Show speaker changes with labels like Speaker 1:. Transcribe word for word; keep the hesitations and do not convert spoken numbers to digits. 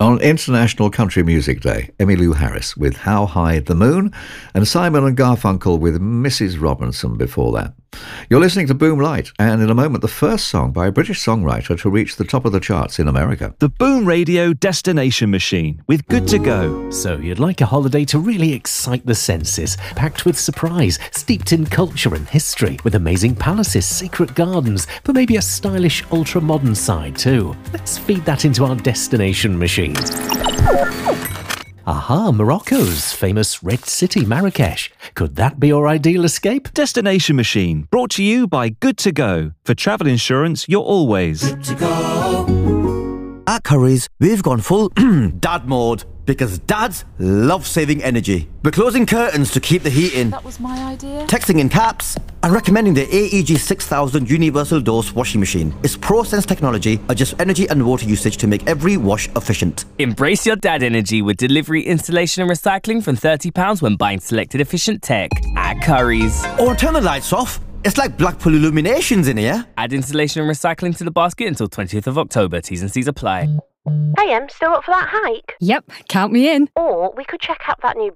Speaker 1: On International Country Music Day, Emmylou Harris with How High the Moon, and Simon and Garfunkel with Missus Robinson before that. You're listening to Boom Light, and in a moment, the first song by a British songwriter to reach the top of the charts in America.
Speaker 2: The Boom Radio Destination Machine with Good to Go.
Speaker 3: So you'd like a holiday to really excite the senses, packed with surprise, steeped in culture and history, with amazing palaces, secret gardens, but maybe a stylish, ultra-modern side too. Let's feed that into our destination machine. Aha, Morocco's famous Red City, Marrakesh. Could that be your ideal escape?
Speaker 2: Destination Machine, brought to you by Good to Go. For travel insurance, you're always good to
Speaker 4: go. At Currys, we've gone full dad mode because dads love saving energy. We're closing curtains to keep the heat in.
Speaker 5: That was my idea.
Speaker 4: Texting in caps and recommending the A E G six thousand Universal Dose Washing Machine. Its ProSense technology adjusts energy and water usage to make every wash efficient.
Speaker 6: Embrace your dad energy with delivery, installation and recycling from thirty pounds when buying selected efficient tech at Currys.
Speaker 4: Or turn the lights off. It's like Blackpool Illuminations in here.
Speaker 6: Add installation and recycling to the basket until twentieth of October. T's and C's apply.
Speaker 7: Hey, Em, still up for that hike?
Speaker 8: Yep, count me in.
Speaker 7: Or we could check out that new